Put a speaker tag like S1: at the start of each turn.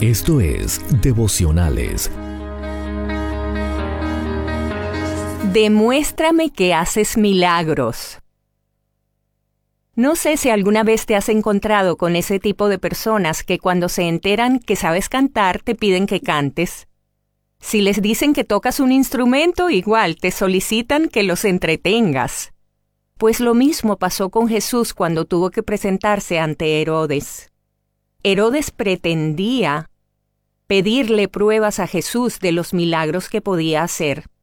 S1: Esto es Devocionales.
S2: Demuéstrame que haces milagros. No sé si alguna vez te has encontrado con ese tipo de personas que cuando se enteran que sabes cantar te piden que cantes. Si les dicen que tocas un instrumento, igual te solicitan que los entretengas. Pues lo mismo pasó con Jesús cuando tuvo que presentarse ante Herodes. Herodes pretendía pedirle pruebas a Jesús de los milagros que podía hacer.